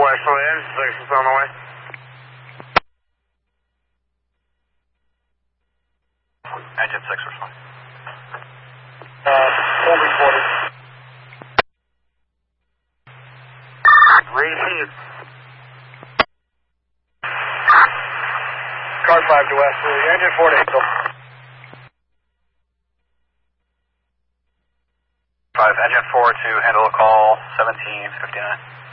Westerly, engine 6 is on the way. Engine 6 respond. Full reported. Receive. Car 5 to Westerly, engine 4 to Hinkle. 5, engine 4 to handle a call 1759.